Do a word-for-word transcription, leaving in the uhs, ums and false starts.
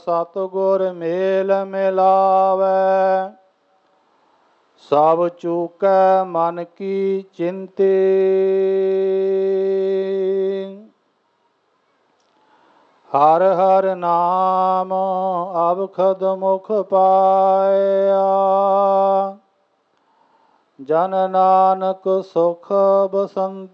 ਸਤਿਗੁਰ ਮੇਲ ਮਿਲਾਵੈ। ਸਭ ਚੂਕੈ ਮਨ ਕੀ ਚਿੰਤੇ, ਹਰ ਹਰ ਨਾਮ ਅਵਖਦ ਮੁਖ ਪਾਇਆ। ਜਨ ਨਾਨਕ ਸੁਖ ਬਸੰਤ